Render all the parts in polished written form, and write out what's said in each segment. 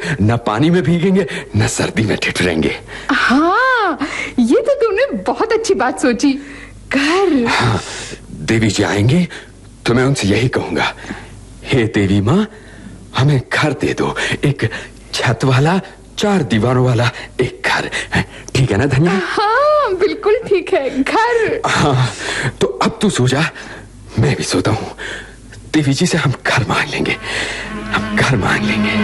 न पानी में भीगेंगे न सर्दी में ठिठुरेंगे। हाँ, ये तो तुमने बहुत अच्छी बात सोची। घर। हाँ, देवी जी आएंगे तो मैं उनसे यही कहूंगा, हे देवी माँ, हमें घर दे दो, एक छत वाला 4 दीवारों वाला एक घर। ठीक है ना धनिया? हाँ बिल्कुल ठीक है, घर। हाँ, तो अब तू सो जा, मैं भी सोता हूँ। देवी जी से हम घर मांग लेंगे, हम घर मांग लेंगे।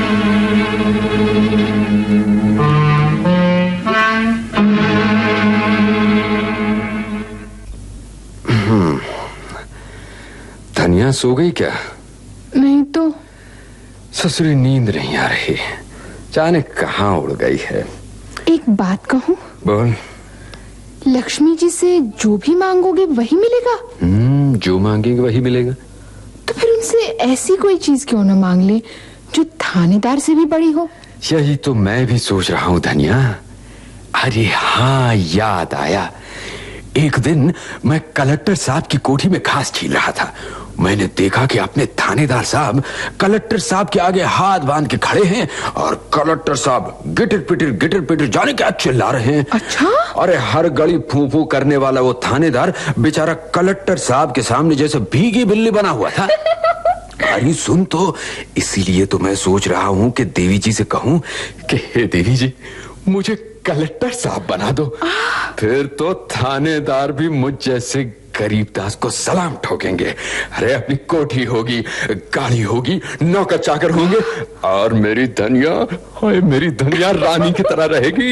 धनिया सो गई क्या? नहीं तो। ससुरी नींद नहीं आ रही, जाने कहाँ उड़ गई है। एक बात कहूँ? बोल। लक्ष्मी जी से जो भी मांगोगे वही मिलेगा? जो मांगेंगे वही मिलेगा। तो फिर उनसे ऐसी कोई चीज क्यों न मांग ले जो थानेदार से भी बड़ी हो? यही तो मैं भी सोच रहा हूँ धनिया। अरे हाँ, याद आया। एक दिन मैं कलेक्टर साहब की कोठी में घास छील रहा था। मैंने देखा कि अपने थानेदार साहब कलेक्टर साहब के आगे हाथ बांध के खड़े हैं और कलेक्टर साहब गिटर पिटर जाने क्या चिल्ला रहे हैं। अच्छा? अरे हर गली फू करने वाला वो थानेदार बेचारा कलेक्टर साहब के सामने जैसे भीगी बिल्ली बना हुआ था। अरे सुन तो, इसीलिए तो मैं सोच रहा हूँ कि देवी जी से कहूँ कि हे देवी जी, मुझे कलेक्टर साहब बना दो। फिर तो थानेदार भी मुझ जैसे गरीबदास को सलाम ठोकेंगे। अरे अपनी कोठी होगी, गाड़ी होगी, नौकर चाकर होंगे और मेरी धनिया, मेरी धनिया रानी की तरह रहेगी।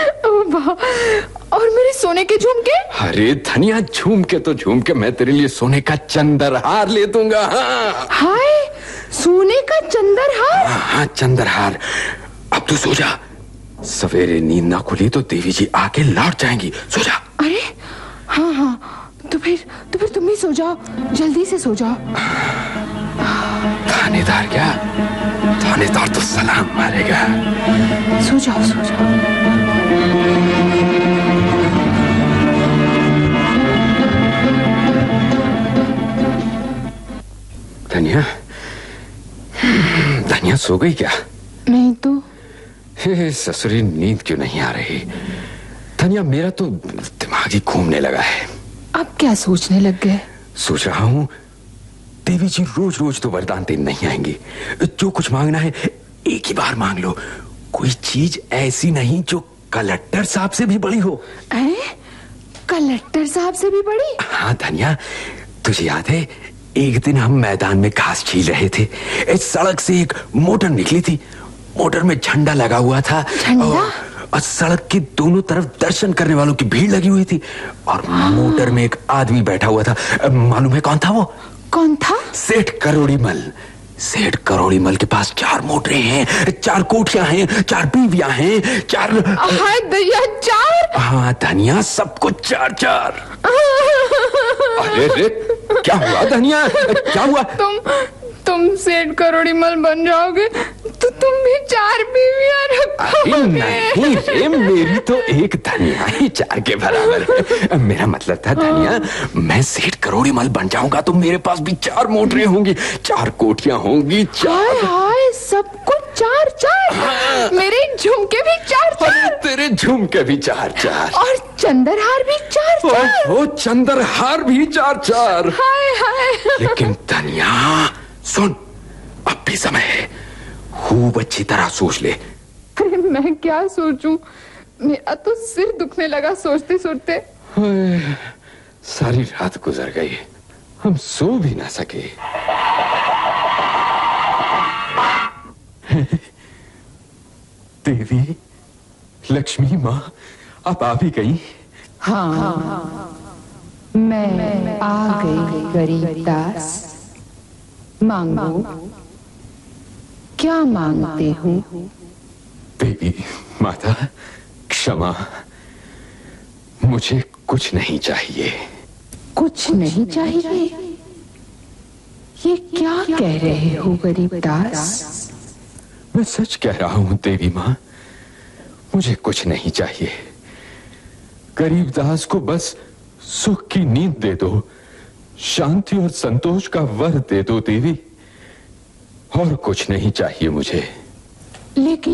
और मेरे सोने के झुमके? अरे धनिया, झुमके तो झुमके, मैं तेरे लिए सोने का चंद्रहार ले दूंगा। हाँ। हाय, सोने का चंद्रहार? हाँ, चंद्रहार। अब तू सो जा, सवेरे नींद ना खुली तो देवी जी आके लौट जाएंगी। सो जा। अरे हाँ, तो फिर तुम भी सो जाओ, जल्दी से सो जाओ। थानेदार क्या? थानेदार तो सलाम मारेगा। सो जाओ। धनिया सो गई क्या? नहीं तो। ससुरी, नींद क्यों नहीं आ रही? धनिया, मेरा तो दिमाग ही घूमने लगा है। अब क्या सोचने लग गए? सोच रहा हूँ देवी जी रोज रोज तो वरदान देने नहीं आएंगी। जो कुछ मांगना है एक ही बार मांग लो। कोई चीज ऐसी नहीं जो कलेक्टर साहब से भी बड़ी हो। कलेक्टर साहब से भी बड़ी? हाँ धनिया, तुझे याद है एक दिन हम मैदान में घास छील रहे थे, इस सड़क से एक मोटर निकली थी। मोटर में झंडा लगा हुआ था। झंडा? और सड़क के दोनों तरफ दर्शन करने वालों की भीड़ लगी हुई थी और मोटर में एक आदमी बैठा हुआ था। मालूम है कौन था वो? कौन था? सेठ करोड़ीमल। सेठ करोड़ीमल के पास 4 मोटरें हैं, 4 कोठियां हैं, 4 बीवियां हैं, 4। हाय दया, 4? हाँ धनिया, सबको 4। अरे क्या हुआ धनिया, क्या हुआ? तुम सेठ करोड़ीमल बन जाओगे तो तुम भी 4 बीवियां रखोगे। नहीं रे, मेरी तो एक धनिया ही 4 के बराबर है। मेरा मतलब था धनिया, मैं सेठ करोड़ीमल बन जाऊंगा तो मेरे पास भी 4 मोटरें होंगी, 4 कोठियां होंगी, 4। हाय, सबको 4। मेरे झुमके भी 4। तेरे झुमके भी 4। और चंद्रहार भी 4। वो चंद्रहार भी 4। हाय। लेकिन धनिया सुन, अब भी समय है, खूब अच्छी तरह सोच ले। अरे मैं क्या सोचूं, मेरा तो सिर दुखने लगा सोचते सोचते। सारी रात गुजर गई, हम सो भी ना सके। देवी, लक्ष्मी माँ, आप आ भी गई? हाँ, मैं आ गई गरीबदास। मांगो, क्या मांगते हो? देवी माता, क्षमा, मुझे कुछ नहीं चाहिए। कुछ नहीं चाहिए? ये क्या कह रहे हो गरीबदास? मैं सच कह रहा हूं देवी माँ, मुझे कुछ नहीं चाहिए। गरीबदास को बस सुख की नींद दे दो, शांति और संतोष का वर दे दो देवी, और कुछ नहीं चाहिए मुझे। लेकिन